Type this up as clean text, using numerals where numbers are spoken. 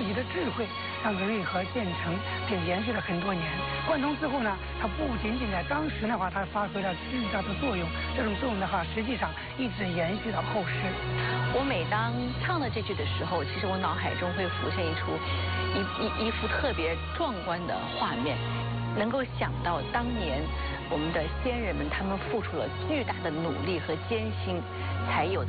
自己的智慧，让这运河建成并延续了很多年。贯通之后呢，它不仅仅在当时的话，它发挥了巨大的作用，这种作用的话，实际上一直延续到后世。 我每当唱到这句的时候，其实我脑海中会浮现一幅特别壮观的画面，能够想到当年我们的先人们他们付出了巨大的努力和艰辛才有的